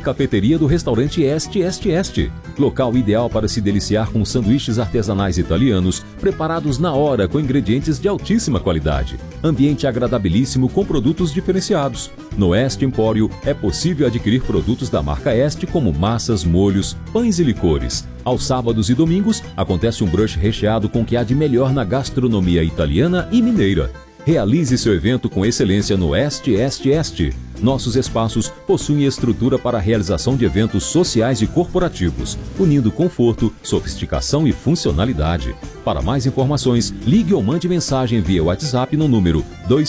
cafeteria do restaurante Este. Local ideal para se deliciar com sanduíches artesanais italianos, preparados na hora com ingredientes de altíssima qualidade. Ambiente agradabilíssimo com produtos diferenciados. No Este Empório é possível adquirir produtos da marca Este como massas, molhos, pães e licores. Aos sábados e domingos acontece um brunch recheado com o que há de melhor na gastronomia italiana e mineira. Realize seu evento com excelência no Este. Nossos espaços possuem estrutura para a realização de eventos sociais e corporativos, unindo conforto, sofisticação e funcionalidade. Para mais informações, ligue ou mande mensagem via WhatsApp no número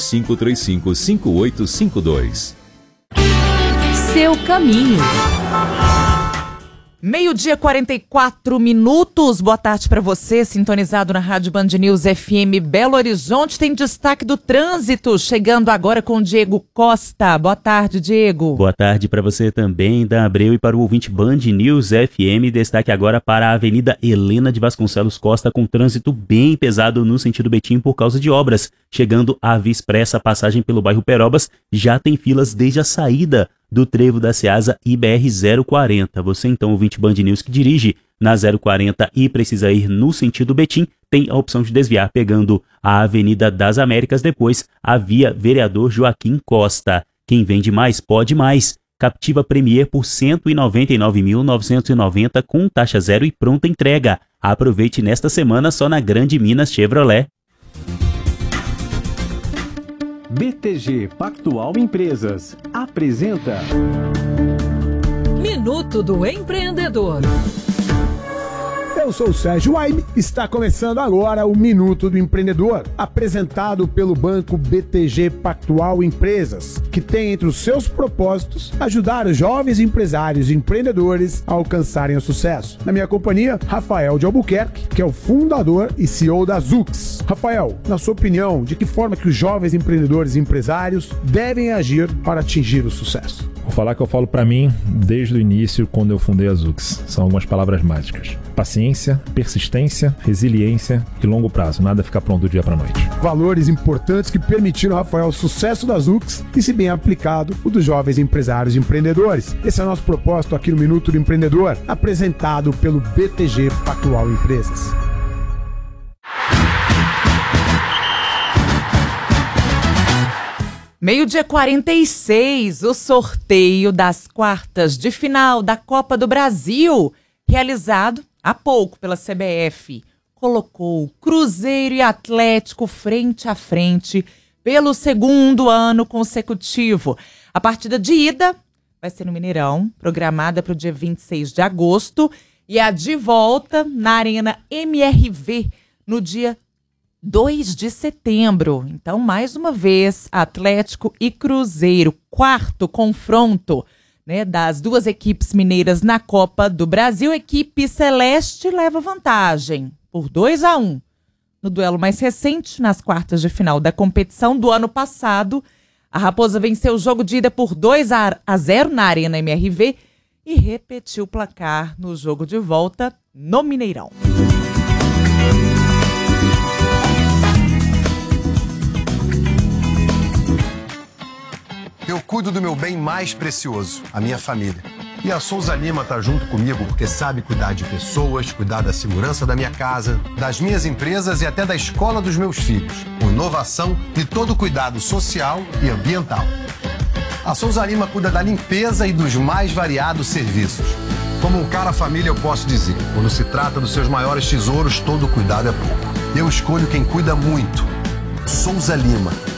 2535-5852. Seu caminho. 12:44. Boa tarde para você, sintonizado na Rádio Band News FM Belo Horizonte. Tem destaque do trânsito, chegando agora com o Diego Costa. Boa tarde, Diego. Boa tarde para você também, Dan Abreu, e para o ouvinte Band News FM. Destaque agora para a Avenida Helena de Vasconcelos Costa, com trânsito bem pesado no sentido Betim por causa de obras. Chegando à Via Expressa, passagem pelo bairro Perobas, já tem filas desde a saída do trevo da Ceasa e BR-040. Você então, ouvinte Band News que dirige na 040 e precisa ir no sentido Betim, tem a opção de desviar pegando a Avenida das Américas, depois a Via Vereador Joaquim Costa. Quem vende mais, pode mais. Captiva Premier por R$ 199.990 com taxa zero e pronta entrega. Aproveite nesta semana só na Grande Minas Chevrolet. BTG Pactual Empresas apresenta Minuto do Empreendedor. Eu sou o Sérgio Waime, está começando agora o Minuto do Empreendedor, apresentado pelo Banco BTG Pactual Empresas, que tem entre os seus propósitos ajudar os jovens empresários e empreendedores a alcançarem o sucesso. Na minha companhia, Rafael de Albuquerque, que é o fundador e CEO da Zux. Rafael, na sua opinião, de que forma que os jovens empreendedores e empresários devem agir para atingir o sucesso? Vou falar que eu falo para mim desde o início, quando eu fundei a Zux. São algumas palavras mágicas: paciência, persistência, resiliência e longo prazo. Nada fica pronto do dia para noite. Valores importantes que permitiram, Rafael, o sucesso da Zux e, se bem aplicado, o dos jovens empresários e empreendedores. Esse é o nosso propósito aqui no Minuto do Empreendedor, apresentado pelo BTG Pactual Empresas. Meio-dia 46, o sorteio das quartas de final da Copa do Brasil, realizado há pouco pela CBF, colocou Cruzeiro e Atlético frente a frente pelo segundo ano consecutivo. A partida de ida vai ser no Mineirão, programada para o dia 26 de agosto, e a de volta na Arena MRV no dia 2 de setembro. Então, mais uma vez, Atlético e Cruzeiro, quarto confronto, né, das duas equipes mineiras na Copa do Brasil. A equipe celeste leva vantagem por 2-1. No duelo mais recente, nas quartas de final da competição do ano passado, a Raposa venceu o jogo de ida por 2-0 na Arena MRV e repetiu o placar no jogo de volta no Mineirão. Eu cuido do meu bem mais precioso, a minha família. E a Souza Lima tá junto comigo porque sabe cuidar de pessoas, cuidar da segurança da minha casa, das minhas empresas e até da escola dos meus filhos, com inovação e todo o cuidado social e ambiental. A Souza Lima cuida da limpeza e dos mais variados serviços. Como um cara família, eu posso dizer, quando se trata dos seus maiores tesouros, todo cuidado é pouco. Eu escolho quem cuida muito. Souza Lima.